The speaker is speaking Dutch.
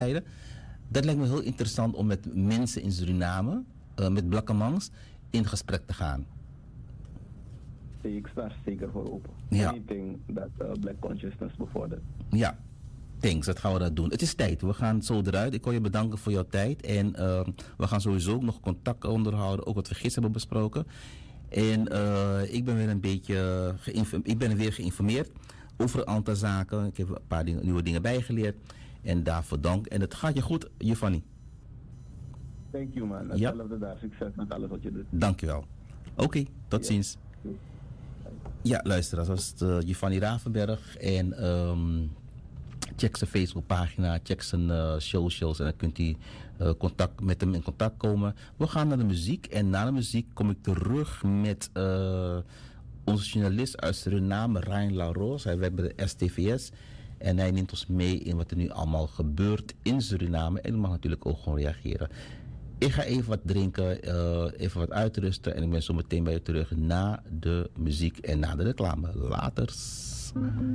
Dat lijkt me heel interessant om met mensen in Suriname, met Blakkemangs, in gesprek te gaan. Ik sta er zeker voor open. Ja. Anything that black consciousness bevordert. Ja, thanks, dat gaan we dat doen. Het is tijd, we gaan zo eruit. Ik wil je bedanken voor jouw tijd. En we gaan sowieso ook nog contact onderhouden, ook wat we gisteren hebben besproken. En ik ben weer een beetje geïnformeerd over een aantal zaken. Ik heb een paar nieuwe dingen bijgeleerd. En daarvoor dank. En het gaat je goed, Giovanni. Thank you man. Ja. Hetzelfde daar. Succes met alles wat je doet. Dankjewel. Oké, tot ziens. Ja, luister, dat was Giovanni Ravenberg. En check zijn Facebookpagina, check zijn socials. En dan kunt u met hem in contact komen. We gaan naar de muziek. En na de muziek kom ik terug met onze journalist uit Suriname, Ryan Laroos. Hij werkt bij de STVS. En hij neemt ons mee in wat er nu allemaal gebeurt in Suriname. En u mag natuurlijk ook gewoon reageren. Ik ga even wat drinken, even wat uitrusten. En ik ben zo meteen bij u terug na de muziek en na de reclame. Laters.